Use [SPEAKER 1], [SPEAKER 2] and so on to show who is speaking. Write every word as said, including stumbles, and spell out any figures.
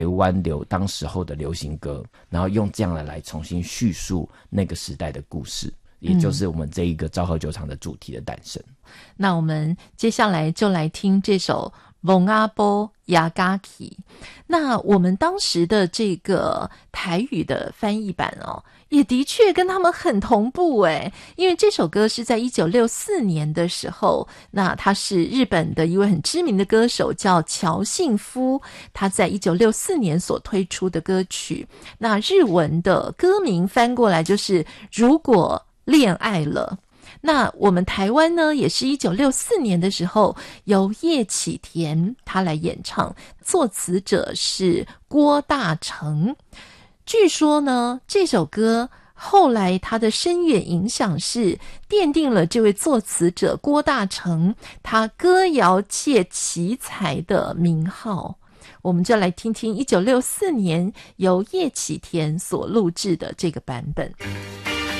[SPEAKER 1] 湾流当时候的流行歌，然后用这样的来重新叙述那个时代的故事，也就是我们这一个昭和酒厂的主题的诞生。
[SPEAKER 2] 那我们接下来就来听这首蒙阿波雅嘎奇。那我们当时的这个台语的翻译版哦，也的确跟他们很同步诶，因为这首歌是在一九六四年的时候，那他是日本的一位很知名的歌手叫乔信夫，他在一九六四年所推出的歌曲。那日文的歌名翻过来就是如果恋爱了。那我们台湾呢，也是一九六四年的时候由叶启田他来演唱，作词者是郭大成。据说呢，这首歌后来他的深远影响是奠定了这位作词者郭大成他歌谣界奇才的名号。我们就来听听一九六四年由叶启田所录制的这个版本。